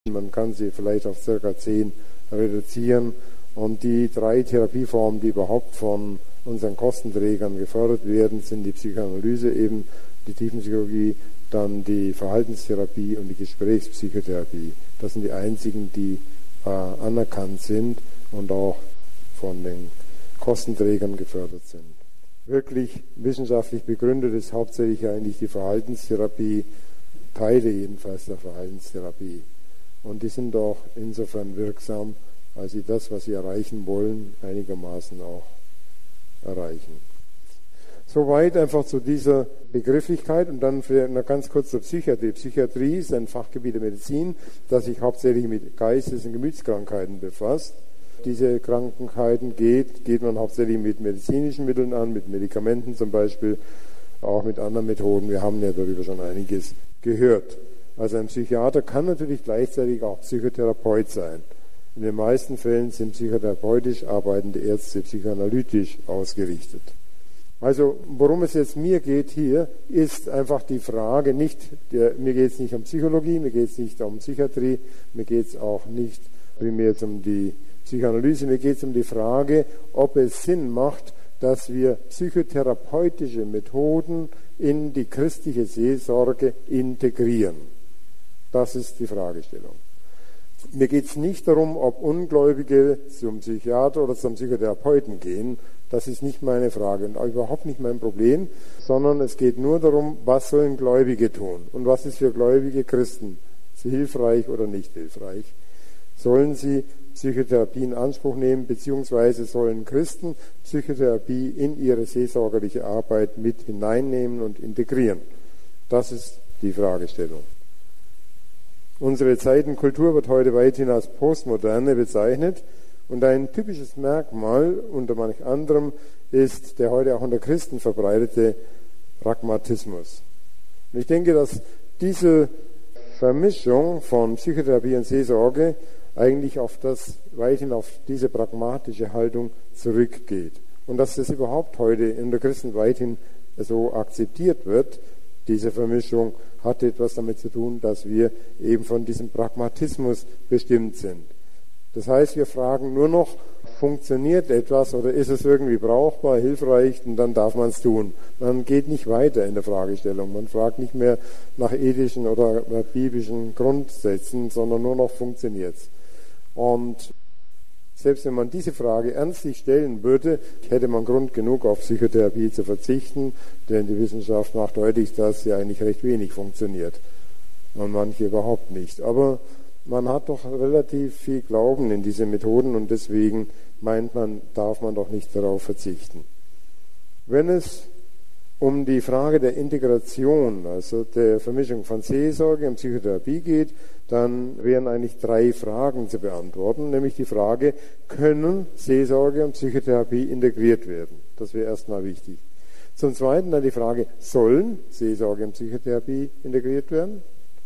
Man kann sie vielleicht auf ca. 10 reduzieren. Und die 3 Therapieformen, die überhaupt von unseren Kostenträgern gefördert werden, sind die Psychoanalyse, eben die Tiefenpsychologie, dann die Verhaltenstherapie und die Gesprächspsychotherapie. Das sind die einzigen, die anerkannt sind und auch von den Kostenträgern gefördert sind. Wirklich wissenschaftlich begründet ist hauptsächlich eigentlich die Verhaltenstherapie, Teile jedenfalls der Verhaltenstherapie. Und die sind auch insofern wirksam, weil sie das, was sie erreichen wollen, einigermaßen auch erreichen. Soweit einfach zu dieser Begrifflichkeit und dann noch ganz kurz zur Psychiatrie. Psychiatrie ist ein Fachgebiet der Medizin, das sich hauptsächlich mit Geistes- und Gemütskrankheiten befasst. Diese Krankheiten geht man hauptsächlich mit medizinischen Mitteln an, mit Medikamenten zum Beispiel, auch mit anderen Methoden. Wir haben ja darüber schon einiges gehört. Also ein Psychiater kann natürlich gleichzeitig auch Psychotherapeut sein. In den meisten Fällen sind psychotherapeutisch arbeitende Ärzte psychoanalytisch ausgerichtet. Also worum es jetzt mir geht hier, ist einfach die Frage, mir geht es nicht um Psychologie, mir geht es nicht um Psychiatrie, mir geht es auch nicht primär jetzt um die Psychoanalyse, mir geht es um die Frage, ob es Sinn macht, dass wir psychotherapeutische Methoden in die christliche Seelsorge integrieren. Das ist die Fragestellung. Mir geht es nicht darum, ob Ungläubige zum Psychiater oder zum Psychotherapeuten gehen. Das ist nicht meine Frage und auch überhaupt nicht mein Problem, sondern es geht nur darum, was sollen Gläubige tun und was ist für gläubige Christen hilfreich oder nicht hilfreich. Sollen sie Psychotherapie in Anspruch nehmen, beziehungsweise sollen Christen Psychotherapie in ihre seelsorgerliche Arbeit mit hineinnehmen und integrieren? Das ist die Fragestellung. Unsere Zeitenkultur wird heute weithin als Postmoderne bezeichnet und ein typisches Merkmal unter manch anderem ist der heute auch unter Christen verbreitete Pragmatismus. Und ich denke, dass diese Vermischung von Psychotherapie und Seelsorge eigentlich weithin auf diese pragmatische Haltung zurückgeht. Und dass das überhaupt heute unter Christen weithin so akzeptiert wird, diese Vermischung, hat etwas damit zu tun, dass wir eben von diesem Pragmatismus bestimmt sind. Das heißt, wir fragen nur noch, funktioniert etwas oder ist es irgendwie brauchbar, hilfreich, und dann darf man es tun. Man geht nicht weiter in der Fragestellung. Man fragt nicht mehr nach ethischen oder biblischen Grundsätzen, sondern nur noch, funktioniert es. Und selbst wenn man diese Frage ernstlich stellen würde, hätte man Grund genug, auf Psychotherapie zu verzichten, denn die Wissenschaft macht deutlich, dass sie eigentlich recht wenig funktioniert und manche überhaupt nicht. Aber man hat doch relativ viel Glauben in diese Methoden und deswegen meint man, darf man doch nicht darauf verzichten. Wenn es um die Frage der Integration, also der Vermischung von Seelsorge und Psychotherapie geht, dann wären eigentlich 3 Fragen zu beantworten, nämlich die Frage, können Seelsorge und Psychotherapie integriert werden? Das wäre erstmal wichtig. Zum Zweiten dann die Frage, sollen Seelsorge und Psychotherapie integriert werden?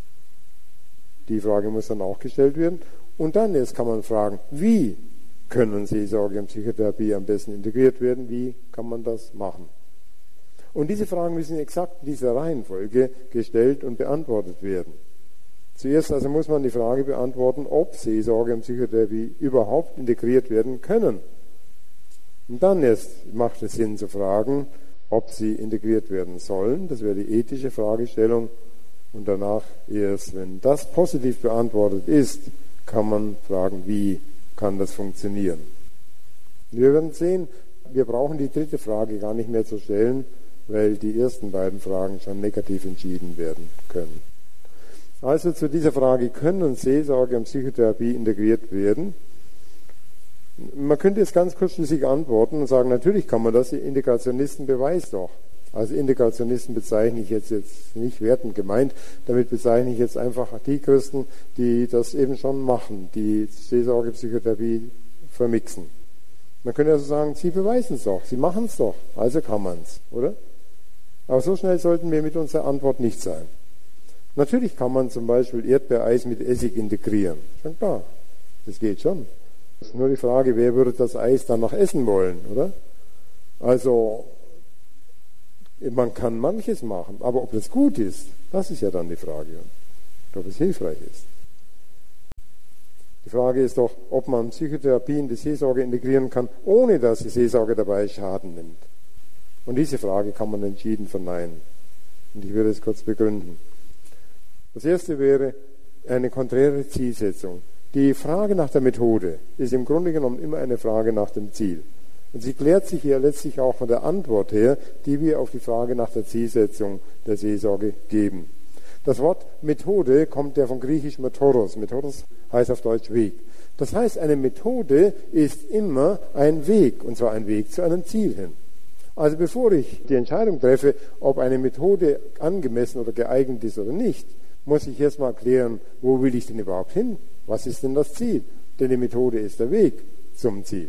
Die Frage muss dann auch gestellt werden. Und dann erst kann man fragen, wie können Seelsorge und Psychotherapie am besten integriert werden? Wie kann man das machen? Und diese Fragen müssen exakt in dieser Reihenfolge gestellt und beantwortet werden. Zuerst also muss man die Frage beantworten, ob Seelsorge und Psychotherapie überhaupt integriert werden können. Und dann erst macht es Sinn zu fragen, ob sie integriert werden sollen. Das wäre die ethische Fragestellung. Und danach erst, wenn das positiv beantwortet ist, kann man fragen, wie kann das funktionieren. Wir werden sehen, wir brauchen die 3. Frage gar nicht mehr zu stellen, weil die ersten beiden Fragen schon negativ entschieden werden können. Also zu dieser Frage, können Seelsorge und Psychotherapie integriert werden? Man könnte jetzt ganz kurzschlüssig antworten und sagen, natürlich kann man das, die Integrationisten beweist doch. Also Integrationisten bezeichne ich jetzt nicht wertend gemeint, damit bezeichne ich jetzt einfach die Christen, die das eben schon machen, die Seelsorge, Psychotherapie vermixen. Man könnte also sagen, sie beweisen es doch, sie machen es doch, also kann man es, oder? Aber so schnell sollten wir mit unserer Antwort nicht sein. Natürlich kann man zum Beispiel Erdbeereis mit Essig integrieren. Schon klar, das geht schon. Das ist nur die Frage, wer würde das Eis dann noch essen wollen, oder? Also, man kann manches machen, aber ob das gut ist, das ist ja dann die Frage. Ob es hilfreich ist. Die Frage ist doch, ob man Psychotherapie in die Seelsorge integrieren kann, ohne dass die Seelsorge dabei Schaden nimmt. Und diese Frage kann man entschieden verneinen. Und ich würde es kurz begründen. Das erste wäre eine konträre Zielsetzung. Die Frage nach der Methode ist im Grunde genommen immer eine Frage nach dem Ziel. Und sie klärt sich hier letztlich auch von der Antwort her, die wir auf die Frage nach der Zielsetzung der Seelsorge geben. Das Wort Methode kommt ja vom griechischen Methodos. Methodos heißt auf Deutsch Weg. Das heißt, eine Methode ist immer ein Weg, und zwar ein Weg zu einem Ziel hin. Also bevor ich die Entscheidung treffe, ob eine Methode angemessen oder geeignet ist oder nicht, muss ich erstmal klären, wo will ich denn überhaupt hin? Was ist denn das Ziel? Denn die Methode ist der Weg zum Ziel.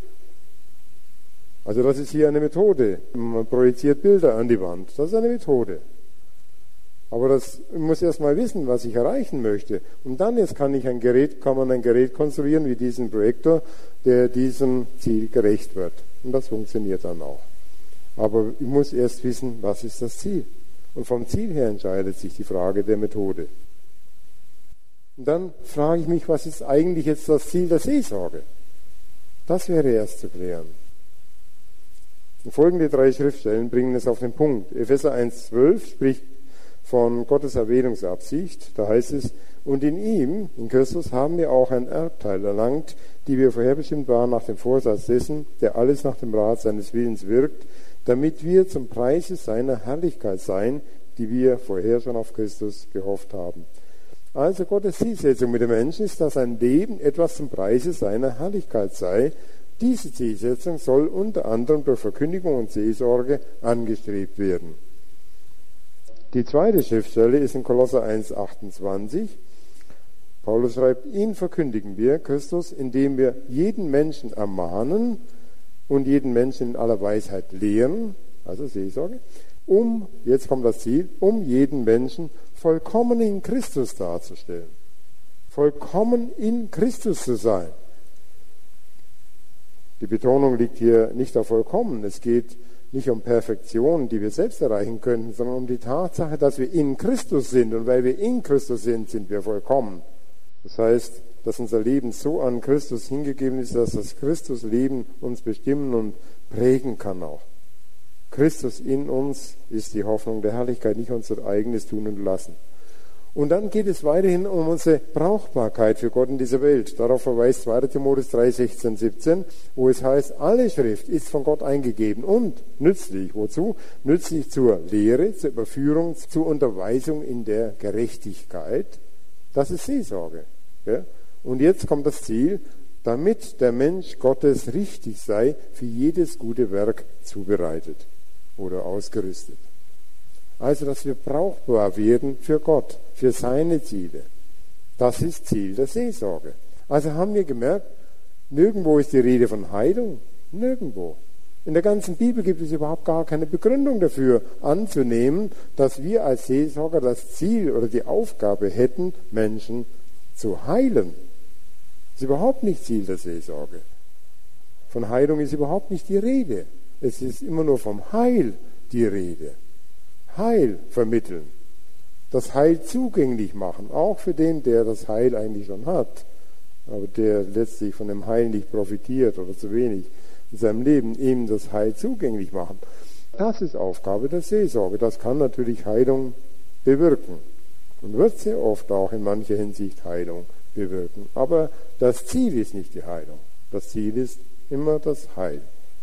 Also das ist hier eine Methode. Man projiziert Bilder an die Wand. Das ist eine Methode. Aber ich muss erst mal wissen, was ich erreichen möchte. Und dann kann man ein Gerät konstruieren, wie diesen Projektor, der diesem Ziel gerecht wird. Und das funktioniert dann auch. Aber ich muss erst wissen, was ist das Ziel. Und vom Ziel her entscheidet sich die Frage der Methode. Und dann frage ich mich, was ist eigentlich jetzt das Ziel der Seelsorge? Das wäre erst zu klären. Und folgende 3 Schriftstellen bringen es auf den Punkt. Epheser 1,12 spricht von Gottes Erwählungsabsicht. Da heißt es, und in ihm, in Christus, haben wir auch ein Erbteil erlangt, die wir vorherbestimmt waren nach dem Vorsatz dessen, der alles nach dem Rat seines Willens wirkt, damit wir zum Preise seiner Herrlichkeit seien, die wir vorher schon auf Christus gehofft haben. Also Gottes Zielsetzung mit dem Menschen ist, dass sein Leben etwas zum Preise seiner Herrlichkeit sei. Diese Zielsetzung soll unter anderem durch Verkündigung und Seelsorge angestrebt werden. Die zweite Schriftstelle ist in Kolosser 1,28. Paulus schreibt, ihn verkündigen wir, Christus, indem wir jeden Menschen ermahnen und jeden Menschen in aller Weisheit lehren, also Seelsorge, jetzt kommt das Ziel, jeden Menschen vollkommen in Christus darzustellen. Vollkommen in Christus zu sein. Die Betonung liegt hier nicht auf vollkommen. Es geht nicht um Perfektion, die wir selbst erreichen könnten, sondern um die Tatsache, dass wir in Christus sind. Und weil wir in Christus sind, sind wir vollkommen. Das heißt, dass unser Leben so an Christus hingegeben ist, dass das Christusleben uns bestimmen und prägen kann auch. Christus in uns ist die Hoffnung der Herrlichkeit, nicht unser eigenes Tun und Lassen. Und dann geht es weiterhin um unsere Brauchbarkeit für Gott in dieser Welt. Darauf verweist 2. Timotheus 3, 16, 17, wo es heißt, alle Schrift ist von Gott eingegeben und nützlich. Wozu? Nützlich zur Lehre, zur Überführung, zur Unterweisung in der Gerechtigkeit. Das ist Seelsorge. Ja? Und jetzt kommt das Ziel, damit der Mensch Gottes richtig sei, für jedes gute Werk zubereitet oder ausgerüstet. Also, dass wir brauchbar werden für Gott, für seine Ziele. Das ist Ziel der Seelsorge. Also haben wir gemerkt, nirgendwo ist die Rede von Heilung. Nirgendwo. In der ganzen Bibel gibt es überhaupt gar keine Begründung dafür, anzunehmen, dass wir als Seelsorger das Ziel oder die Aufgabe hätten, Menschen zu heilen. Das ist überhaupt nicht Ziel der Seelsorge. Von Heilung ist überhaupt nicht die Rede. Es ist immer nur vom Heil die Rede. Heil vermitteln. Das Heil zugänglich machen, auch für den, der das Heil eigentlich schon hat, aber der letztlich von dem Heil nicht profitiert oder zu wenig in seinem Leben, ihm das Heil zugänglich machen. Das ist Aufgabe der Seelsorge. Das kann natürlich Heilung bewirken und wird sehr oft auch in mancher Hinsicht Heilung bewirken. Aber das Ziel ist nicht die Heilung. Das Ziel ist immer das Heil.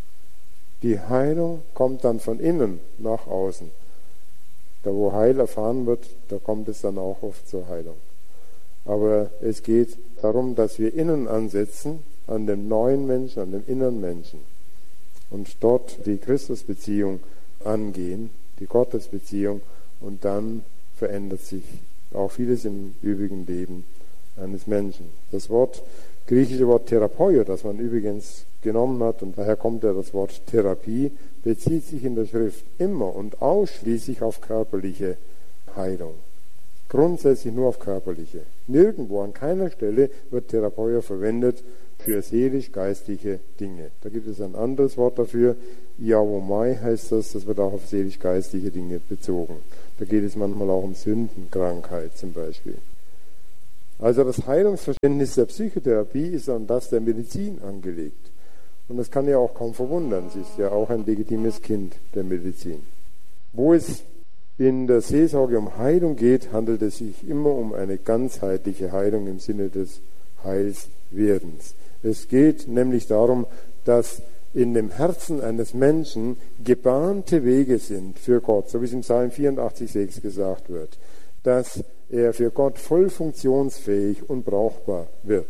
Die Heilung kommt dann von innen nach außen. Da wo Heil erfahren wird, da kommt es dann auch oft zur Heilung. Aber es geht darum, dass wir innen ansetzen, an dem neuen Menschen, an dem inneren Menschen. Und dort die Christusbeziehung angehen, die Gottesbeziehung. Und dann verändert sich auch vieles im übrigen Leben eines Menschen. Das griechische Wort Therapeio, das man übrigens genommen hat, und daher kommt ja das Wort Therapie, bezieht sich in der Schrift immer und ausschließlich auf körperliche Heilung. Grundsätzlich nur auf körperliche. Nirgendwo, an keiner Stelle wird Therapeia verwendet für seelisch-geistliche Dinge. Da gibt es ein anderes Wort dafür, Iawomai heißt das wird auch auf seelisch-geistliche Dinge bezogen. Da geht es manchmal auch um Sündenkrankheit zum Beispiel. Also das Heilungsverständnis der Psychotherapie ist an das der Medizin angelegt. Und das kann ja auch kaum verwundern. Sie ist ja auch ein legitimes Kind der Medizin. Wo es in der Seelsorge um Heilung geht, handelt es sich immer um eine ganzheitliche Heilung im Sinne des Heilswerdens. Es geht nämlich darum, dass in dem Herzen eines Menschen gebahnte Wege sind für Gott, so wie es im Psalm 84,6 gesagt wird, dass er für Gott voll funktionsfähig und brauchbar wird.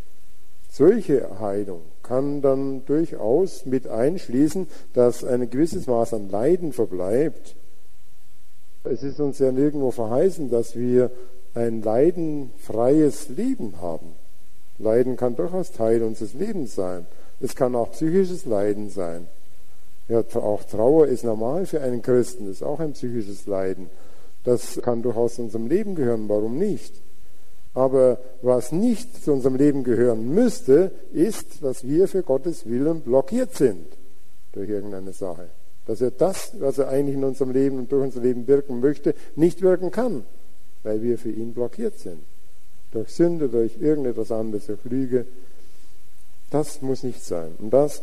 Solche Heilung kann dann durchaus mit einschließen, dass ein gewisses Maß an Leiden verbleibt. Es ist uns ja nirgendwo verheißen, dass wir ein leidenfreies Leben haben. Leiden kann durchaus Teil unseres Lebens sein. Es kann auch psychisches Leiden sein. Ja, auch Trauer ist normal für einen Christen, das ist auch ein psychisches Leiden. Das kann durchaus zu unserem Leben gehören, warum nicht? Aber was nicht zu unserem Leben gehören müsste, ist, dass wir für Gottes Willen blockiert sind durch irgendeine Sache. Dass er das, was er eigentlich in unserem Leben und durch unser Leben wirken möchte, nicht wirken kann, weil wir für ihn blockiert sind. Durch Sünde, durch irgendetwas anderes, durch Lüge. Das muss nicht sein. Und das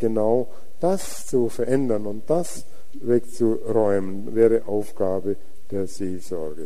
zu verändern und das wegzuräumen, wäre Aufgabe der Seelsorge.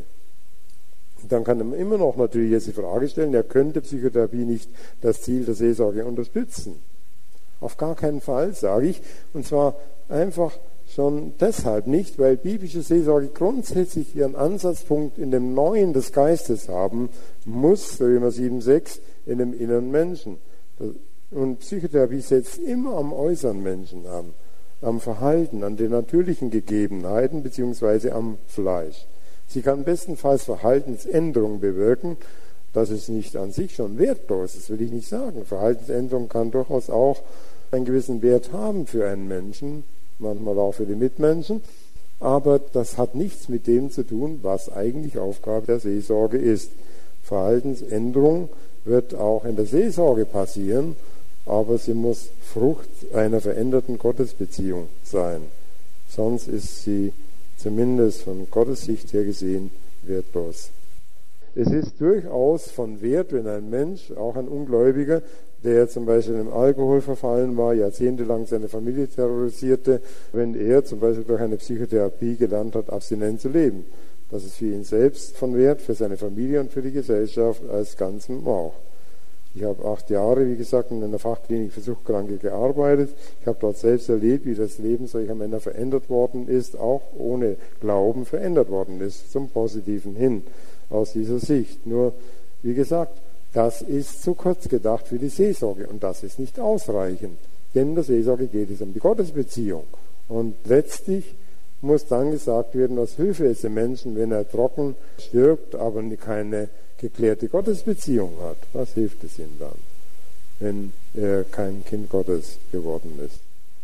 Dann kann man immer noch natürlich jetzt die Frage stellen, ja, könnte Psychotherapie nicht das Ziel der Seelsorge unterstützen? Auf gar keinen Fall, sage ich. Und zwar einfach schon deshalb nicht, weil biblische Seelsorge grundsätzlich ihren Ansatzpunkt in dem Neuen des Geistes haben muss, Römer 7,6, in dem inneren Menschen. Und Psychotherapie setzt immer am äußeren Menschen an, am Verhalten, an den natürlichen Gegebenheiten beziehungsweise am Fleisch. Sie kann bestenfalls Verhaltensänderungen bewirken. Das ist nicht an sich schon wertlos, das will ich nicht sagen. Verhaltensänderung kann durchaus auch einen gewissen Wert haben für einen Menschen, manchmal auch für die Mitmenschen, aber das hat nichts mit dem zu tun, was eigentlich Aufgabe der Seelsorge ist. Verhaltensänderung wird auch in der Seelsorge passieren, aber sie muss Frucht einer veränderten Gottesbeziehung sein. Sonst ist sie zumindest von Gottes Sicht her gesehen wertlos. Es ist durchaus von Wert, wenn ein Mensch, auch ein Ungläubiger, der zum Beispiel im Alkohol verfallen war, jahrzehntelang seine Familie terrorisierte, wenn er zum Beispiel durch eine Psychotherapie gelernt hat, abstinent zu leben. Das ist für ihn selbst von Wert, für seine Familie und für die Gesellschaft als Ganzen auch. Ich habe 8 Jahre, wie gesagt, in einer Fachklinik für Suchtkranke gearbeitet. Ich habe dort selbst erlebt, wie das Leben solcher Männer verändert worden ist, auch ohne Glauben verändert worden ist, zum Positiven hin, aus dieser Sicht. Nur, wie gesagt, das ist zu kurz gedacht für die Seelsorge und das ist nicht ausreichend. Denn in der Seelsorge geht es um die Gottesbeziehung. Und letztlich muss dann gesagt werden, was hilft es dem Menschen, wenn er trocken stirbt, aber keine geklärte Gottesbeziehung hat. Was hilft es ihm dann, wenn er kein Kind Gottes geworden ist?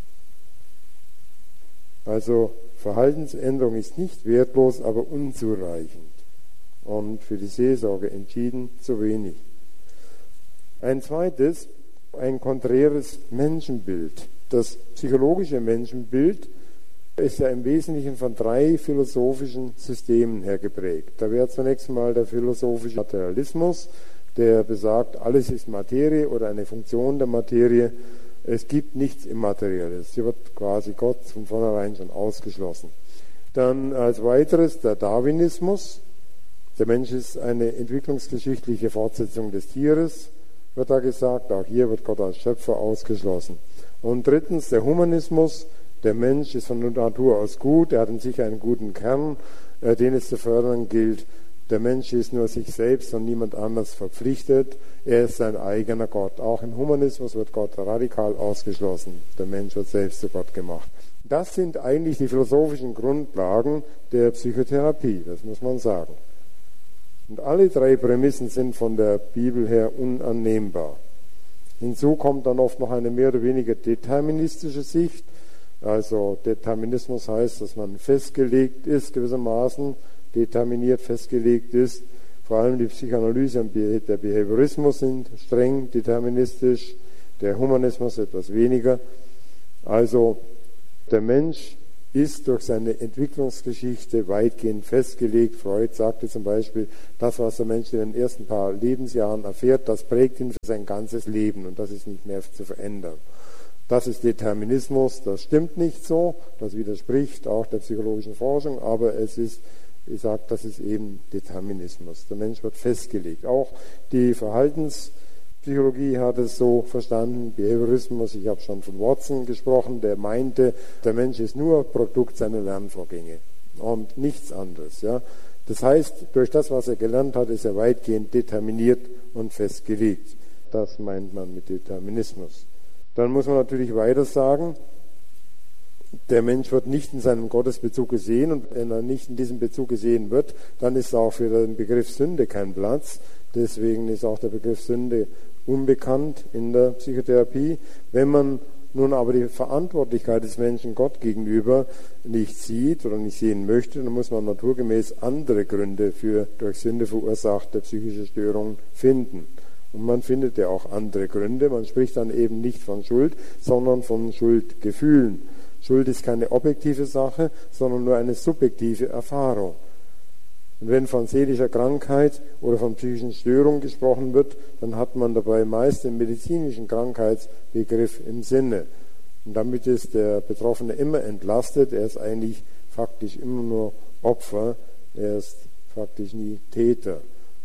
Also Verhaltensänderung ist nicht wertlos, aber unzureichend und für die Seelsorge entschieden zu wenig. Ein zweites, ein konträres Menschenbild. Das psychologische Menschenbild ist ja im Wesentlichen von 3 philosophischen Systemen her geprägt. Da wäre zunächst mal der philosophische Materialismus, der besagt, alles ist Materie oder eine Funktion der Materie. Es gibt nichts Immaterielles. Hier wird quasi Gott von vornherein schon ausgeschlossen. Dann als weiteres der Darwinismus. Der Mensch ist eine entwicklungsgeschichtliche Fortsetzung des Tieres, wird da gesagt. Auch hier wird Gott als Schöpfer ausgeschlossen. Und drittens der Humanismus. Der Mensch ist von Natur aus gut, er hat in sich einen guten Kern, den es zu fördern gilt. Der Mensch ist nur sich selbst und niemand anders verpflichtet. Er ist sein eigener Gott. Auch im Humanismus wird Gott radikal ausgeschlossen. Der Mensch wird selbst zu Gott gemacht. Das sind eigentlich die philosophischen Grundlagen der Psychotherapie, das muss man sagen. Und alle 3 Prämissen sind von der Bibel her unannehmbar. Hinzu kommt dann oft noch eine mehr oder weniger deterministische Sicht. Also Determinismus heißt, dass man festgelegt ist, gewissermaßen determiniert festgelegt ist. Vor allem die Psychoanalyse und der Behaviorismus sind streng deterministisch, der Humanismus etwas weniger. Also der Mensch ist durch seine Entwicklungsgeschichte weitgehend festgelegt. Freud sagte zum Beispiel, das, was der Mensch in den ersten paar Lebensjahren erfährt, das prägt ihn für sein ganzes Leben und das ist nicht mehr zu verändern. Das ist Determinismus, das stimmt nicht so, das widerspricht auch der psychologischen Forschung, aber es ist, ich sage, das ist eben Determinismus. Der Mensch wird festgelegt. Auch die Verhaltenspsychologie hat es so verstanden, Behaviorismus, ich habe schon von Watson gesprochen, der meinte, der Mensch ist nur Produkt seiner Lernvorgänge und nichts anderes. Ja. Das heißt, durch das, was er gelernt hat, ist er weitgehend determiniert und festgelegt. Das meint man mit Determinismus. Dann muss man natürlich weiter sagen, der Mensch wird nicht in seinem Gottesbezug gesehen und wenn er nicht in diesem Bezug gesehen wird, dann ist auch für den Begriff Sünde kein Platz. Deswegen ist auch der Begriff Sünde unbekannt in der Psychotherapie. Wenn man nun aber die Verantwortlichkeit des Menschen Gott gegenüber nicht sieht oder nicht sehen möchte, dann muss man naturgemäß andere Gründe für durch Sünde verursachte psychische Störungen finden. Und man findet ja auch andere Gründe. Man spricht dann eben nicht von Schuld, sondern von Schuldgefühlen. Schuld ist keine objektive Sache, sondern nur eine subjektive Erfahrung. Und wenn von seelischer Krankheit oder von psychischen Störungen gesprochen wird, dann hat man dabei meist den medizinischen Krankheitsbegriff im Sinne. Und damit ist der Betroffene immer entlastet. Er ist eigentlich faktisch immer nur Opfer. Er ist faktisch nie Täter.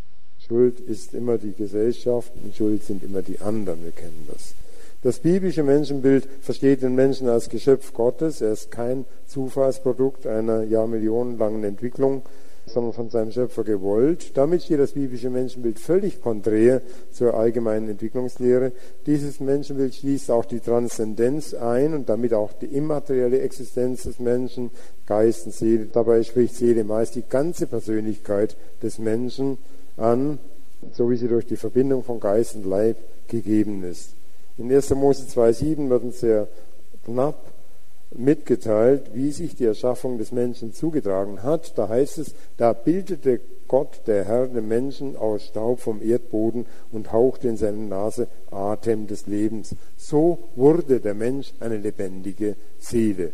Schuld ist immer die Gesellschaft und Schuld sind immer die anderen, wir kennen das. Das biblische Menschenbild versteht den Menschen als Geschöpf Gottes. Er ist kein Zufallsprodukt einer jahrmillionenlangen Entwicklung, sondern von seinem Schöpfer gewollt. Damit steht das biblische Menschenbild völlig konträr zur allgemeinen Entwicklungslehre. Dieses Menschenbild schließt auch die Transzendenz ein und damit auch die immaterielle Existenz des Menschen, Geist und Seele. Dabei spricht Seele meist die ganze Persönlichkeit des Menschen an, so wie sie durch die Verbindung von Geist und Leib gegeben ist. In 1. Mose 2,7 wird uns sehr knapp mitgeteilt, wie sich die Erschaffung des Menschen zugetragen hat. Da heißt es, da bildete Gott, der Herr, den Menschen aus Staub vom Erdboden und hauchte in seine Nase Atem des Lebens. So wurde der Mensch eine lebendige Seele.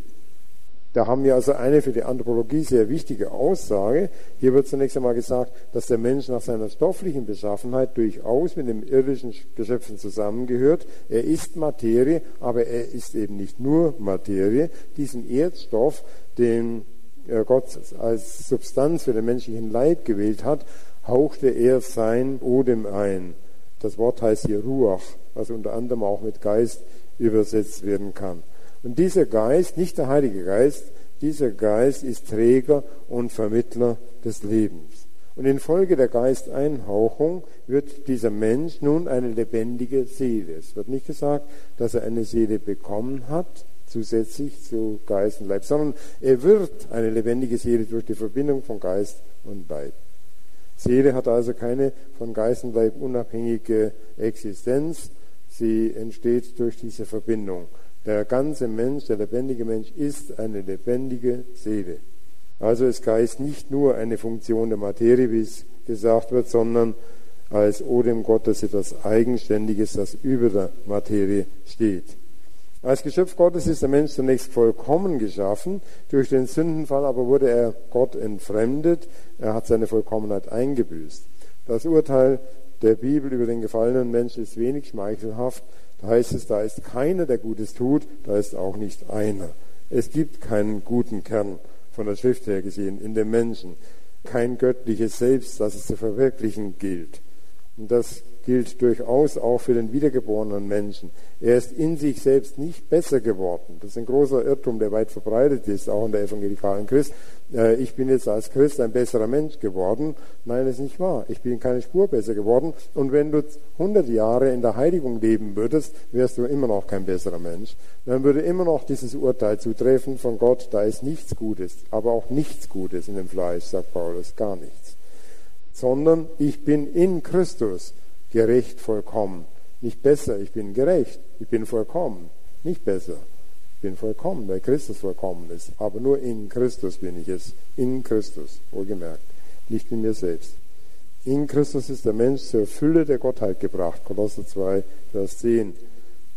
Da haben wir also eine für die Anthropologie sehr wichtige Aussage. Hier wird zunächst einmal gesagt, dass der Mensch nach seiner stofflichen Beschaffenheit durchaus mit den irdischen Geschöpfen zusammengehört. Er ist Materie, aber er ist eben nicht nur Materie. Diesen Erdstoff, den Gott als Substanz für den menschlichen Leib gewählt hat, hauchte er sein Odem ein. Das Wort heißt hier Ruach, was unter anderem auch mit Geist übersetzt werden kann. Und dieser Geist, nicht der Heilige Geist, dieser Geist ist Träger und Vermittler des Lebens. Und infolge der Geisteinhauchung wird dieser Mensch nun eine lebendige Seele. Es wird nicht gesagt, dass er eine Seele bekommen hat, zusätzlich zu Geist und Leib, sondern er wird eine lebendige Seele durch die Verbindung von Geist und Leib. Seele hat also keine von Geist und Leib unabhängige Existenz, sie entsteht durch diese Verbindung. Der ganze Mensch, der lebendige Mensch, ist eine lebendige Seele. Also ist Geist nicht nur eine Funktion der Materie, wie es gesagt wird, sondern als Odem Gottes etwas Eigenständiges, das über der Materie steht. Als Geschöpf Gottes ist der Mensch zunächst vollkommen geschaffen. Durch den Sündenfall aber wurde er Gott entfremdet. Er hat seine Vollkommenheit eingebüßt. Das Urteil der Bibel über den gefallenen Menschen ist wenig schmeichelhaft. Da heißt es, da ist keiner, der Gutes tut, da ist auch nicht einer. Es gibt keinen guten Kern, von der Schrift her gesehen, in dem Menschen. Kein göttliches Selbst, das es zu verwirklichen gilt. Und das gilt durchaus auch für den wiedergeborenen Menschen. Er ist in sich selbst nicht besser geworden. Das ist ein großer Irrtum, der weit verbreitet ist, auch in der evangelikalen Christ. Ich bin jetzt als Christ ein besserer Mensch geworden. Nein, das ist nicht wahr. Ich bin keine Spur besser geworden. Und wenn du 100 Jahre in der Heiligung leben würdest, wärst du immer noch kein besserer Mensch. Dann würde immer noch dieses Urteil zutreffen von Gott, da ist nichts Gutes, aber auch nichts Gutes in dem Fleisch, sagt Paulus, gar nichts. Sondern ich bin in Christus gerecht vollkommen. Nicht besser, ich bin gerecht, ich bin vollkommen, nicht besser. Ich bin vollkommen, weil Christus vollkommen ist. Aber nur in Christus bin ich es. In Christus, wohlgemerkt. Nicht in mir selbst. In Christus ist der Mensch zur Fülle der Gottheit gebracht. Kolosser 2, Vers 10.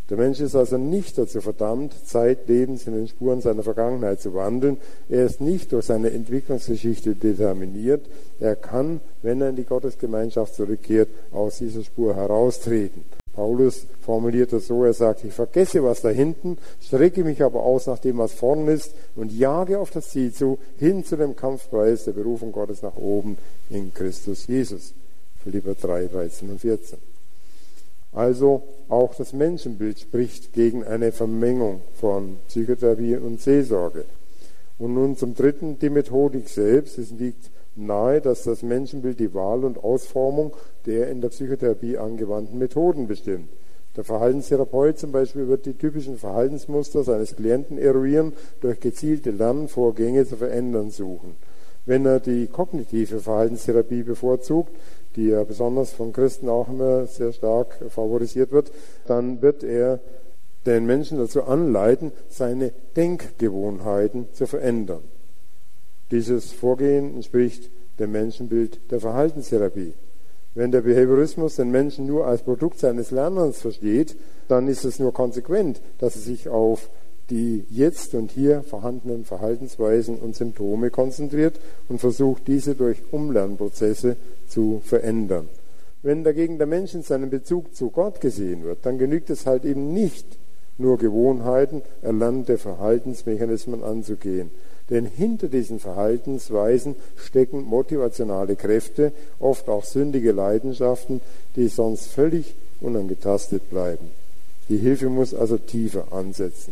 Der Mensch ist also nicht dazu verdammt, zeitlebens in den Spuren seiner Vergangenheit zu wandeln. Er ist nicht durch seine Entwicklungsgeschichte determiniert. Er kann, wenn er in die Gottesgemeinschaft zurückkehrt, aus dieser Spur heraustreten. Paulus formuliert das so, er sagt, ich vergesse, was da hinten, strecke mich aber aus nach dem, was vorn ist und jage auf das Ziel zu, hin zu dem Kampfpreis der Berufung Gottes nach oben in Christus Jesus. Philipper 3, 13 und 14. Also auch das Menschenbild spricht gegen eine Vermengung von Psychotherapie und Seelsorge. Und nun zum Dritten, die Methodik selbst. Es liegt nahe, dass das Menschenbild die Wahl und Ausformung der in der Psychotherapie angewandten Methoden bestimmt. Der Verhaltenstherapeut zum Beispiel wird die typischen Verhaltensmuster seines Klienten eruieren, durch gezielte Lernvorgänge zu verändern suchen. Wenn er die kognitive Verhaltenstherapie bevorzugt, die ja besonders von Christen auch immer sehr stark favorisiert wird, dann wird er den Menschen dazu anleiten, seine Denkgewohnheiten zu verändern. Dieses Vorgehen entspricht dem Menschenbild der Verhaltenstherapie. Wenn der Behaviorismus den Menschen nur als Produkt seines Lernens versteht, dann ist es nur konsequent, dass er sich auf die jetzt und hier vorhandenen Verhaltensweisen und Symptome konzentriert und versucht, diese durch Umlernprozesse zu verändern. Wenn dagegen der Mensch in seinem Bezug zu Gott gesehen wird, dann genügt es halt eben nicht, nur Gewohnheiten, erlernte Verhaltensmechanismen anzugehen. Denn hinter diesen Verhaltensweisen stecken motivationale Kräfte, oft auch sündige Leidenschaften, die sonst völlig unangetastet bleiben. Die Hilfe muss also tiefer ansetzen.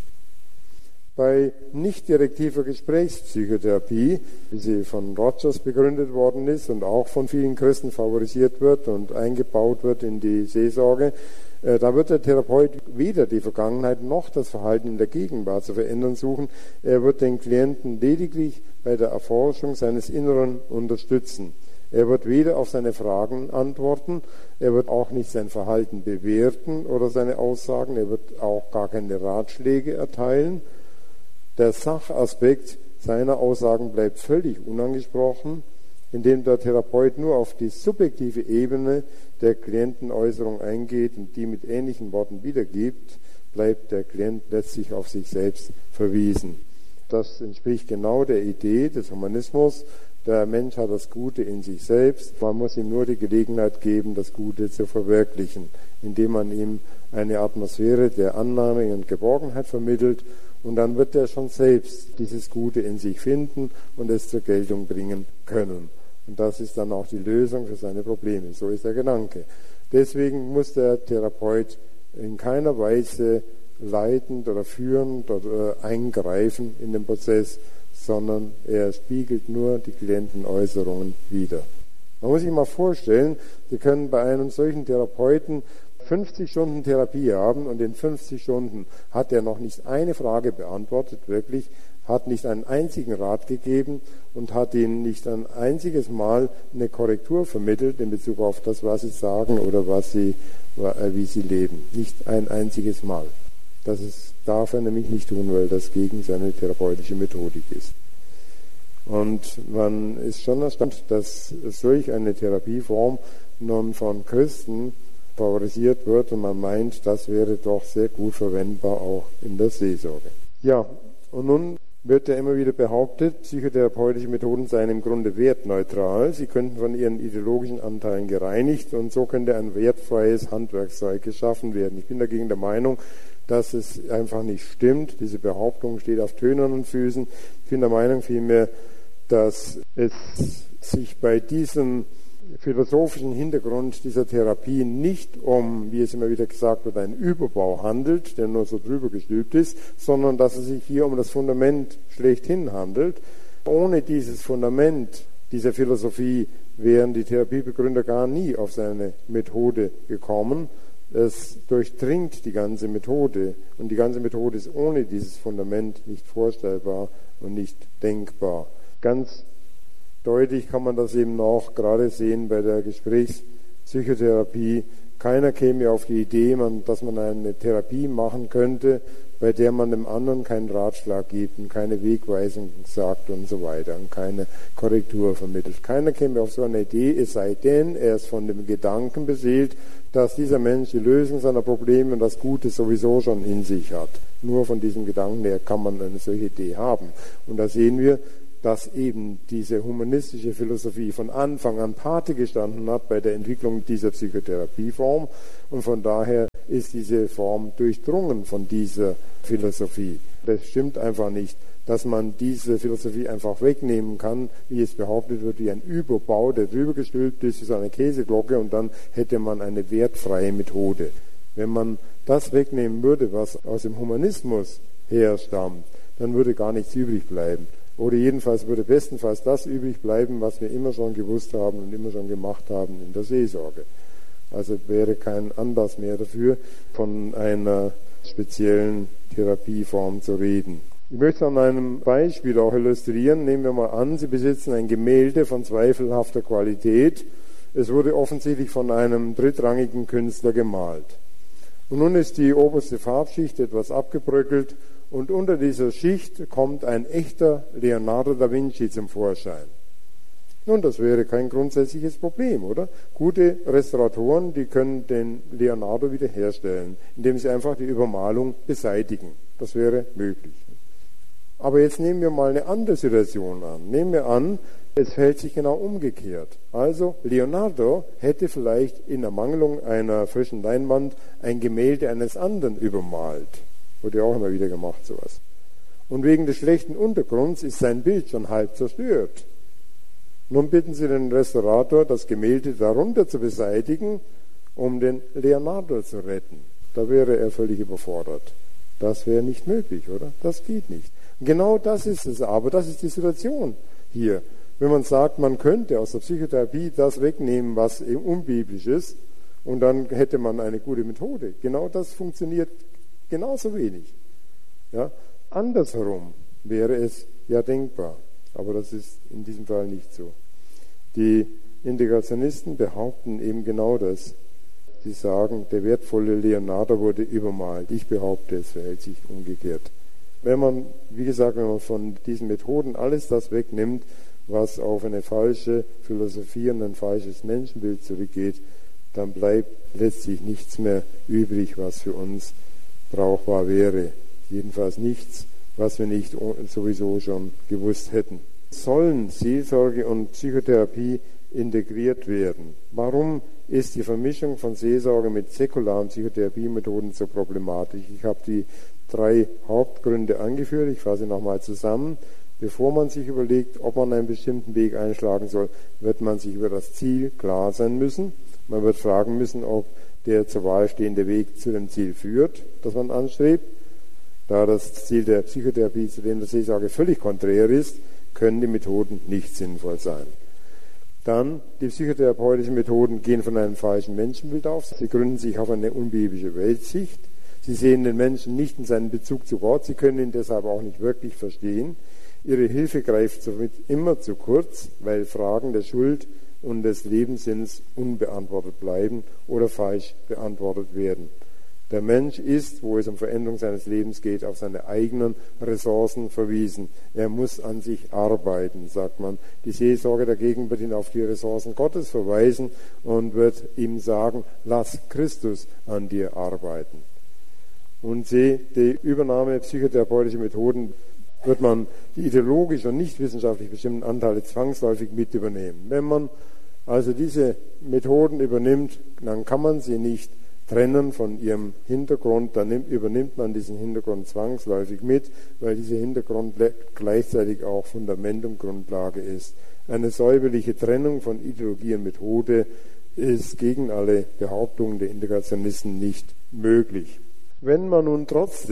Bei nicht direktiver Gesprächspsychotherapie, wie sie von Rogers begründet worden ist und auch von vielen Christen favorisiert wird und eingebaut wird in die Seelsorge, da wird der Therapeut weder die Vergangenheit noch das Verhalten in der Gegenwart zu verändern suchen. Er wird den Klienten lediglich bei der Erforschung seines Inneren unterstützen. Er wird weder auf seine Fragen antworten, er wird auch nicht sein Verhalten bewerten oder seine Aussagen, er wird auch gar keine Ratschläge erteilen. Der Sachaspekt seiner Aussagen bleibt völlig unangesprochen, indem der Therapeut nur auf die subjektive Ebene der Klientenäußerung eingeht und die mit ähnlichen Worten wiedergibt, bleibt der Klient letztlich auf sich selbst verwiesen. Das entspricht genau der Idee des Humanismus. Der Mensch hat das Gute in sich selbst. Man muss ihm nur die Gelegenheit geben, das Gute zu verwirklichen, indem man ihm eine Atmosphäre der Annahme und Geborgenheit vermittelt. Und dann wird er schon selbst dieses Gute in sich finden und es zur Geltung bringen können. Und das ist dann auch die Lösung für seine Probleme. So ist der Gedanke. Deswegen muss der Therapeut in keiner Weise leitend oder führend oder eingreifen in den Prozess, sondern er spiegelt nur die Klientenäußerungen wider. Man muss sich mal vorstellen, Sie können bei einem solchen Therapeuten 50 Stunden Therapie haben und in 50 Stunden hat er noch nicht eine Frage beantwortet, wirklich, hat nicht einen einzigen Rat gegeben und hat ihnen nicht ein einziges Mal eine Korrektur vermittelt in Bezug auf das, was sie sagen oder wie sie leben. Nicht ein einziges Mal. Das darf er nämlich nicht tun, weil das gegen seine therapeutische Methodik ist. Und man ist schon erstaunt, dass solch eine Therapieform nun von Christen favorisiert wird und man meint, das wäre doch sehr gut verwendbar auch in der Seelsorge. Ja, und nun wird ja immer wieder behauptet, psychotherapeutische Methoden seien im Grunde wertneutral. Sie könnten von ihren ideologischen Anteilen gereinigt und so könnte ein wertfreies Handwerkszeug geschaffen werden. Ich bin dagegen der Meinung, dass es einfach nicht stimmt. Diese Behauptung steht auf tönernen Füßen. Ich bin der Meinung vielmehr, dass es sich bei diesem philosophischen Hintergrund dieser Therapie nicht um, wie es immer wieder gesagt wird, einen Überbau handelt, der nur so drüber gestülpt ist, sondern dass es sich hier um das Fundament schlechthin handelt. Ohne dieses Fundament dieser Philosophie wären die Therapiebegründer gar nie auf seine Methode gekommen. Es durchdringt die ganze Methode und die ganze Methode ist ohne dieses Fundament nicht vorstellbar und nicht denkbar. Ganz deutlich kann man das eben auch gerade sehen bei der Gesprächspsychotherapie. Keiner käme auf die Idee, dass man eine Therapie machen könnte, bei der man dem anderen keinen Ratschlag gibt und keine Wegweisung sagt und so weiter und keine Korrektur vermittelt. Keiner käme auf so eine Idee, es sei denn, er ist von dem Gedanken beseelt, dass dieser Mensch die Lösung seiner Probleme und das Gute sowieso schon in sich hat. Nur von diesem Gedanken her kann man eine solche Idee haben. Und da sehen wir, dass eben diese humanistische Philosophie von Anfang an Pate gestanden hat bei der Entwicklung dieser Psychotherapieform. Und von daher ist diese Form durchdrungen von dieser Philosophie. Das stimmt einfach nicht, dass man diese Philosophie einfach wegnehmen kann, wie es behauptet wird, wie ein Überbau, der drüber gestülpt ist, wie so eine Käseglocke, und dann hätte man eine wertfreie Methode. Wenn man das wegnehmen würde, was aus dem Humanismus herstammt, dann würde gar nichts übrig bleiben. Oder jedenfalls würde bestenfalls das übrig bleiben, was wir immer schon gewusst haben und immer schon gemacht haben in der Seelsorge. Also wäre kein Anlass mehr dafür, von einer speziellen Therapieform zu reden. Ich möchte an einem Beispiel auch illustrieren. Nehmen wir mal an, Sie besitzen ein Gemälde von zweifelhafter Qualität. Es wurde offensichtlich von einem drittrangigen Künstler gemalt. Und nun ist die oberste Farbschicht etwas abgebröckelt und unter dieser Schicht kommt ein echter Leonardo da Vinci zum Vorschein. Nun, das wäre kein grundsätzliches Problem, oder? Gute Restauratoren, die können den Leonardo wiederherstellen, indem sie einfach die Übermalung beseitigen. Das wäre möglich. Aber jetzt nehmen wir mal eine andere Situation an. Nehmen wir an, es verhält sich genau umgekehrt. Also Leonardo hätte vielleicht in Ermangelung einer frischen Leinwand ein Gemälde eines anderen übermalt. Wurde ja auch immer wieder gemacht, sowas. Und wegen des schlechten Untergrunds ist sein Bild schon halb zerstört. Nun bitten Sie den Restaurator, das Gemälde darunter zu beseitigen, um den Leonardo zu retten. Da wäre er völlig überfordert. Das wäre nicht möglich, oder? Das geht nicht. Genau das ist es aber, das ist die Situation hier. Wenn man sagt, man könnte aus der Psychotherapie das wegnehmen, was unbiblisch ist, und dann hätte man eine gute Methode. Genau das funktioniert genauso wenig. Ja? Andersherum wäre es ja denkbar, aber das ist in diesem Fall nicht so. Die Integrationisten behaupten eben genau das. Sie sagen, der wertvolle Leonardo wurde übermalt. Ich behaupte, es verhält sich umgekehrt. Wenn man, wie gesagt, wenn man von diesen Methoden alles das wegnimmt, was auf eine falsche Philosophie und ein falsches Menschenbild zurückgeht, dann bleibt letztlich nichts mehr übrig, was für uns brauchbar wäre. Jedenfalls nichts, was wir nicht sowieso schon gewusst hätten. Sollen Seelsorge und Psychotherapie integriert werden? Warum ist die Vermischung von Seelsorge mit säkularen Psychotherapiemethoden so problematisch? Ich habe die 3 Hauptgründe angeführt. Ich fasse nochmal zusammen. Bevor man sich überlegt, ob man einen bestimmten Weg einschlagen soll, wird man sich über das Ziel klar sein müssen. Man wird fragen müssen, ob der zur Wahl stehende Weg zu dem Ziel führt, das man anstrebt. Da das Ziel der Psychotherapie zu dem der Seelsorge völlig konträr ist, können die Methoden nicht sinnvoll sein. Dann, die psychotherapeutischen Methoden gehen von einem falschen Menschenbild aus. Sie gründen sich auf eine unbiblische Weltsicht. Sie sehen den Menschen nicht in seinem Bezug zu Gott. Sie können ihn deshalb auch nicht wirklich verstehen. Ihre Hilfe greift somit immer zu kurz, weil Fragen der Schuld und des Lebenssinns unbeantwortet bleiben oder falsch beantwortet werden. Der Mensch ist, wo es um Veränderung seines Lebens geht, auf seine eigenen Ressourcen verwiesen. Er muss an sich arbeiten, sagt man. Die Seelsorge dagegen wird ihn auf die Ressourcen Gottes verweisen und wird ihm sagen, lass Christus an dir arbeiten. Und die Übernahme psychotherapeutischer Methoden wird man die ideologisch und nicht wissenschaftlich bestimmten Anteile zwangsläufig mit übernehmen. Wenn man also diese Methoden übernimmt, dann kann man sie nicht trennen von ihrem Hintergrund, dann übernimmt man diesen Hintergrund zwangsläufig mit, weil dieser Hintergrund gleichzeitig auch Fundament und Grundlage ist. Eine säuberliche Trennung von Ideologie und Methode ist gegen alle Behauptungen der Integrationisten nicht möglich. Wenn man nun trotz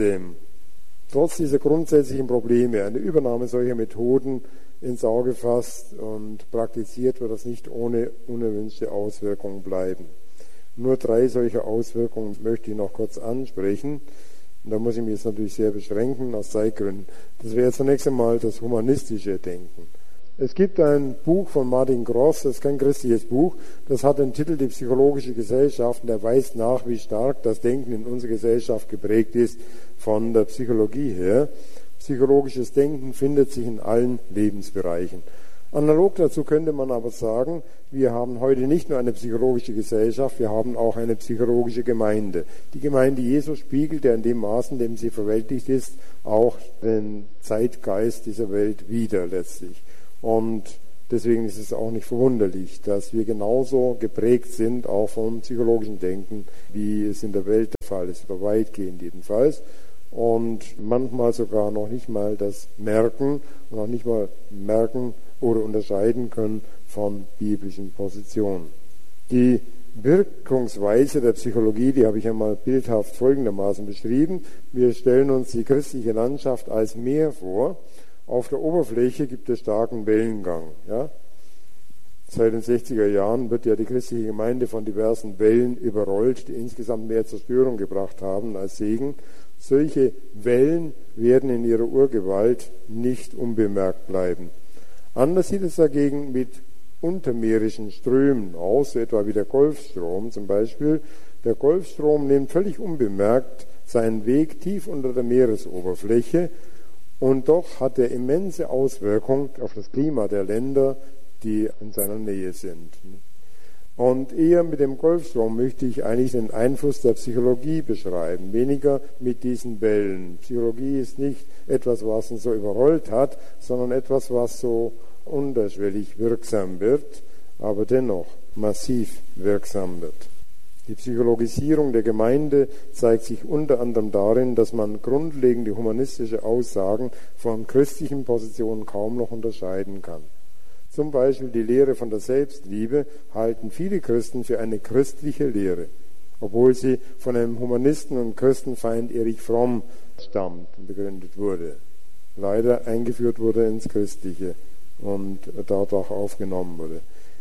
dieser grundsätzlichen Probleme eine Übernahme solcher Methoden ins Auge fasst und praktiziert, wird das nicht ohne unerwünschte Auswirkungen bleiben. Nur 3 solcher Auswirkungen möchte ich noch kurz ansprechen. Und da muss ich mich jetzt natürlich sehr beschränken aus Zeitgründen. Das wäre zunächst einmal das humanistische Denken. Es gibt ein Buch von Martin Gross, das ist kein christliches Buch, das hat den Titel Die psychologische Gesellschaft, und der weist nach, wie stark das Denken in unserer Gesellschaft geprägt ist von der Psychologie her. Psychologisches Denken findet sich in allen Lebensbereichen. Analog dazu könnte man aber sagen, wir haben heute nicht nur eine psychologische Gesellschaft, wir haben auch eine psychologische Gemeinde. Die Gemeinde Jesu spiegelt ja in dem Maß, in dem sie verweltlicht ist, auch den Zeitgeist dieser Welt wider letztlich. Und deswegen ist es auch nicht verwunderlich, dass wir genauso geprägt sind, auch vom psychologischen Denken, wie es in der Welt der Fall ist, oder weitgehend jedenfalls. Und manchmal sogar noch nicht mal das merken und noch nicht mal merken oder unterscheiden können von biblischen Positionen. Die Wirkungsweise der Psychologie, die habe ich einmal bildhaft folgendermaßen beschrieben. Wir stellen uns die christliche Landschaft als Meer vor. Auf der Oberfläche gibt es starken Wellengang. Ja? Seit den 60er Jahren wird ja die christliche Gemeinde von diversen Wellen überrollt, die insgesamt mehr Zerstörung gebracht haben als Segen. Solche Wellen werden in ihrer Urgewalt nicht unbemerkt bleiben. Anders sieht es dagegen mit untermeerischen Strömen aus, so etwa wie der Golfstrom zum Beispiel. Der Golfstrom nimmt völlig unbemerkt seinen Weg tief unter der Meeresoberfläche und doch hat er immense Auswirkungen auf das Klima der Länder, die in seiner Nähe sind. Und eher mit dem Golfstrom möchte ich eigentlich den Einfluss der Psychologie beschreiben, weniger mit diesen Wellen. Psychologie ist nicht etwas, was uns so überrollt hat, sondern etwas, was so unterschwellig wirksam wird, aber dennoch massiv wirksam wird. Die Psychologisierung der Gemeinde zeigt sich unter anderem darin, dass man grundlegende humanistische Aussagen von christlichen Positionen kaum noch unterscheiden kann. Zum Beispiel die Lehre von der Selbstliebe halten viele Christen für eine christliche Lehre, obwohl sie von einem Humanisten und Christenfeind Erich Fromm stammt und begründet wurde. Leider eingeführt wurde ins Christliche und dort auch aufgenommen wurde.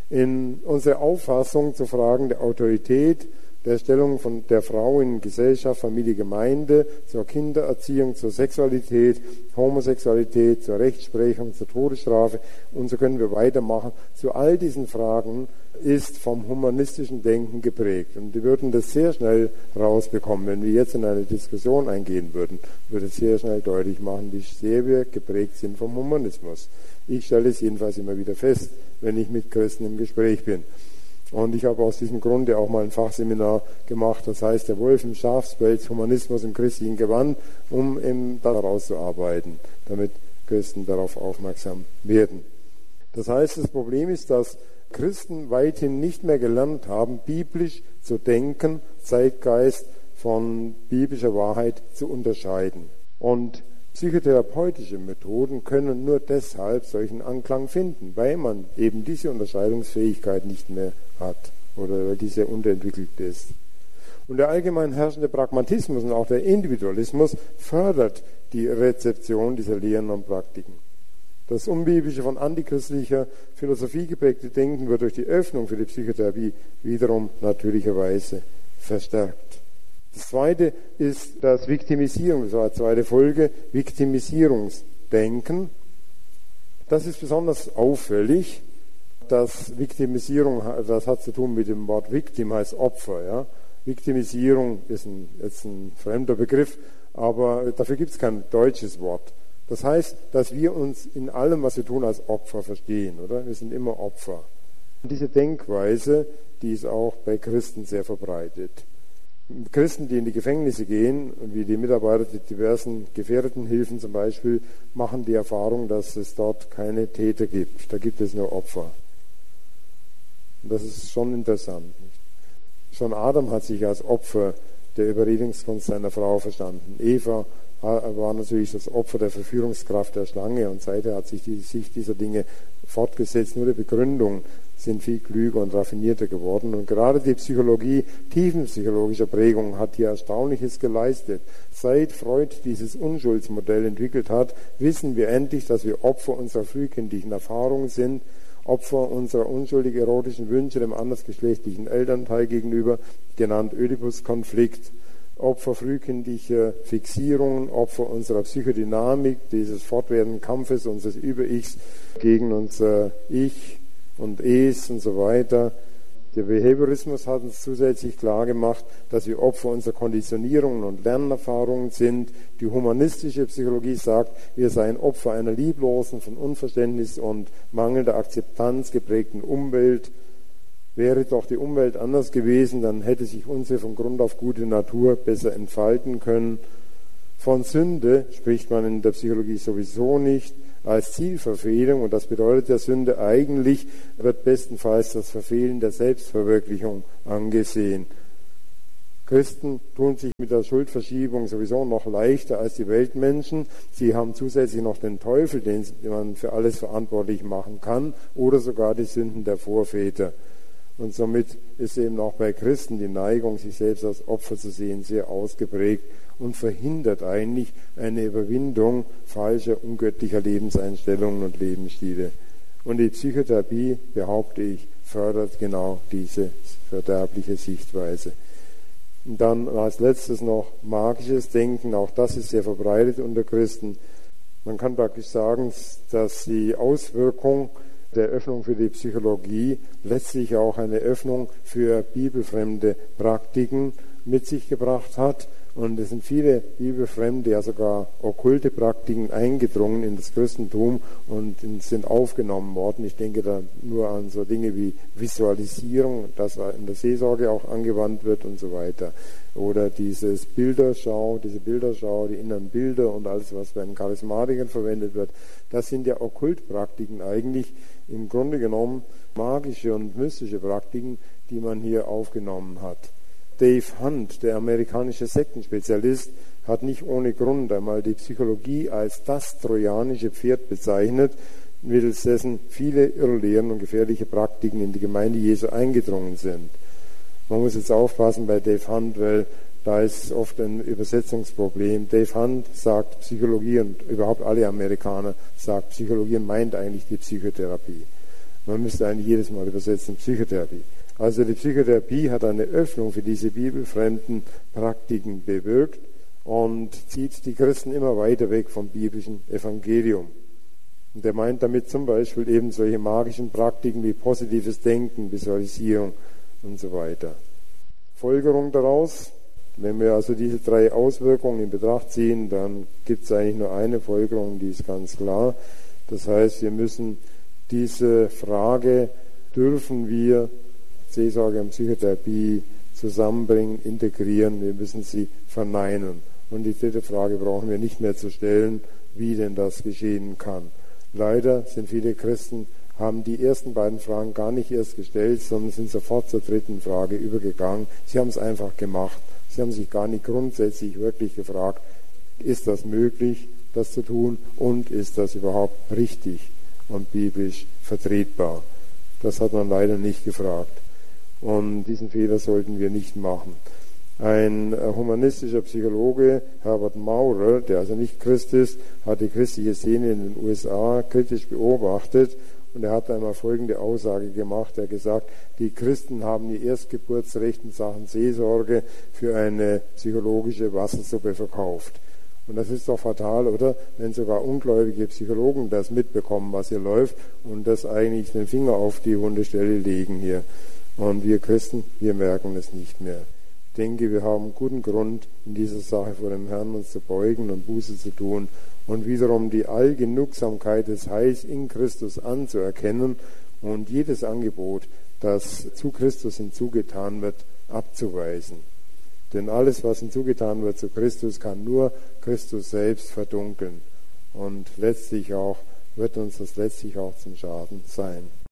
In unserer Auffassung zu Fragen der Autorität, der Stellung von der Frau in Gesellschaft, Familie, Gemeinde, zur Kindererziehung, zur Sexualität, Homosexualität, zur Rechtsprechung, zur Todesstrafe und so können wir weitermachen. Zu all diesen Fragen ist vom humanistischen Denken geprägt. Und die würden das sehr schnell rausbekommen. Wenn wir jetzt in eine Diskussion eingehen würden, würde es sehr schnell deutlich machen, wie sehr wir geprägt sind vom Humanismus. Ich stelle es jedenfalls immer wieder fest, wenn ich mit Christen im Gespräch bin. Und ich habe aus diesem Grunde auch mal ein Fachseminar gemacht, das heißt der Wolf im Schafspelz, Humanismus im christlichen Gewand, um eben daraus zu arbeiten, damit Christen darauf aufmerksam werden. Das heißt, das Problem ist, dass Christen weithin nicht mehr gelernt haben, biblisch zu denken, Zeitgeist von biblischer Wahrheit zu unterscheiden. Und psychotherapeutische Methoden können nur deshalb solchen Anklang finden, weil man eben diese Unterscheidungsfähigkeit nicht mehr hat oder weil diese unterentwickelt ist. Und der allgemein herrschende Pragmatismus und auch der Individualismus fördert die Rezeption dieser Lehren und Praktiken. Das unbiblische, von antichristlicher Philosophie geprägte Denken wird durch die Öffnung für die Psychotherapie wiederum natürlicherweise verstärkt. Das zweite ist das Viktimisierung, das war die zweite Folge, Viktimisierungsdenken. Das ist besonders auffällig. Das Viktimisierung, das hat zu tun mit dem Wort Victim, heißt Opfer. Ja? Viktimisierung ist jetzt ein fremder Begriff, aber dafür gibt es kein deutsches Wort. Das heißt, dass wir uns in allem, was wir tun, als Opfer verstehen, oder? Wir sind immer Opfer. Und diese Denkweise, die ist auch bei Christen sehr verbreitet. Christen, die in die Gefängnisse gehen, wie die Mitarbeiter der diversen Gefährdetenhilfen zum Beispiel, machen die Erfahrung, dass es dort keine Täter gibt. Da gibt es nur Opfer. Und das ist schon interessant. Schon Adam hat sich als Opfer der Überredungskunst seiner Frau verstanden. Eva war natürlich das Opfer der Verführungskraft der Schlange und seither hat sich die Sicht dieser Dinge fortgesetzt. Nur die Begründung sind viel klüger und raffinierter geworden. Und gerade die Psychologie tiefenpsychologischer Prägung hat hier Erstaunliches geleistet. Seit Freud dieses Unschuldsmodell entwickelt hat, wissen wir endlich, dass wir Opfer unserer frühkindlichen Erfahrungen sind, Opfer unserer unschuldig erotischen Wünsche dem andersgeschlechtlichen Elternteil gegenüber, genannt Oedipus-Konflikt, Opfer frühkindlicher Fixierungen, Opfer unserer Psychodynamik, dieses fortwährenden Kampfes unseres Über-Ichs gegen unser Ich und Es und so weiter. Der Behaviorismus hat uns zusätzlich klar gemacht, dass wir Opfer unserer Konditionierungen und Lernerfahrungen sind. Die humanistische Psychologie sagt, wir seien Opfer einer lieblosen, von Unverständnis und mangelnder Akzeptanz geprägten Umwelt. Wäre doch die Umwelt anders gewesen, dann hätte sich unsere von Grund auf gute Natur besser entfalten können. Von Sünde spricht man in der Psychologie sowieso nicht. Als Zielverfehlung, und das bedeutet der Sünde eigentlich, wird bestenfalls das Verfehlen der Selbstverwirklichung angesehen. Christen tun sich mit der Schuldverschiebung sowieso noch leichter als die Weltmenschen. Sie haben zusätzlich noch den Teufel, den man für alles verantwortlich machen kann, oder sogar die Sünden der Vorväter. Und somit ist eben auch bei Christen die Neigung, sich selbst als Opfer zu sehen, sehr ausgeprägt und verhindert eigentlich eine Überwindung falscher, ungöttlicher Lebenseinstellungen und Lebensstile. Und die Psychotherapie, behaupte ich, fördert genau diese verderbliche Sichtweise. Und dann als letztes noch magisches Denken, auch das ist sehr verbreitet unter Christen. Man kann praktisch sagen, dass die Auswirkung der Öffnung für die Psychologie letztlich auch eine Öffnung für bibelfremde Praktiken mit sich gebracht hat. Und es sind viele bibelfremde, ja sogar okkulte Praktiken eingedrungen in das Christentum und sind aufgenommen worden. Ich denke da nur an so Dinge wie Visualisierung, das in der Seelsorge auch angewandt wird und so weiter. Oder diese Bilderschau, die inneren Bilder und alles, was bei den Charismatikern verwendet wird. Das sind ja Okkultpraktiken eigentlich, im Grunde genommen magische und mystische Praktiken, die man hier aufgenommen hat. Dave Hunt, der amerikanische Sektenspezialist, hat nicht ohne Grund einmal die Psychologie als das trojanische Pferd bezeichnet, mittels dessen viele Irrlehren und gefährliche Praktiken in die Gemeinde Jesu eingedrungen sind. Man muss jetzt aufpassen bei Dave Hunt, weil da ist oft ein Übersetzungsproblem. Dave Hunt sagt Psychologie und überhaupt alle Amerikaner sagt Psychologie und meint eigentlich die Psychotherapie. Man müsste eigentlich jedes Mal übersetzen Psychotherapie. Also die Psychotherapie hat eine Öffnung für diese bibelfremden Praktiken bewirkt und zieht die Christen immer weiter weg vom biblischen Evangelium. Und er meint damit zum Beispiel eben solche magischen Praktiken wie positives Denken, Visualisierung und so weiter. Folgerung daraus, wenn wir also diese drei Auswirkungen in Betracht ziehen, dann gibt es eigentlich nur eine Folgerung, die ist ganz klar. Das heißt, wir müssen diese Frage, dürfen wir Seelsorge und Psychotherapie zusammenbringen, integrieren, wir müssen sie verneinen. Und die dritte Frage brauchen wir nicht mehr zu stellen, wie denn das geschehen kann. Leider sind viele Christen, haben die ersten beiden Fragen gar nicht erst gestellt, sondern sind sofort zur dritten Frage übergegangen. Sie haben es einfach gemacht. Sie haben sich gar nicht grundsätzlich wirklich gefragt, ist das möglich, das zu tun, und ist das überhaupt richtig und biblisch vertretbar? Das hat man leider nicht gefragt. Und diesen Fehler sollten wir nicht machen. Ein humanistischer Psychologe, Herbert Maurer, der also nicht Christ ist, hat die christliche Szene in den USA kritisch beobachtet und er hat einmal folgende Aussage gemacht. Er hat gesagt, die Christen haben ihr Erstgeburtsrecht in Sachen Seelsorge für eine psychologische Wassersuppe verkauft. Und das ist doch fatal, oder? Wenn sogar ungläubige Psychologen das mitbekommen, was hier läuft, und das eigentlich den Finger auf die wunde Stelle legen hier. Und wir Christen, wir merken es nicht mehr. Ich denke, wir haben guten Grund, in dieser Sache vor dem Herrn uns zu beugen und Buße zu tun und wiederum die Allgenugsamkeit des Heils in Christus anzuerkennen und jedes Angebot, das zu Christus hinzugetan wird, abzuweisen. Denn alles, was hinzugetan wird zu Christus, kann nur Christus selbst verdunkeln. Und letztlich auch, wird uns das letztlich auch zum Schaden sein.